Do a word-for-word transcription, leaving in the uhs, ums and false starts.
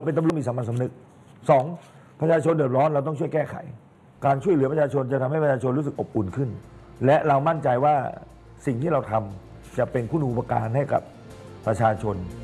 เป็นตำรวจมีสามัญสำนึกสองประชาชนเดือดร้อนเราต้องช่วยแก้ไขการช่วยเหลือประชาชนจะทำให้ประชาชนรู้สึกอบอุ่นขึ้นและเรามั่นใจว่าสิ่งที่เราทำจะเป็นคุณูปการให้กับประชาชน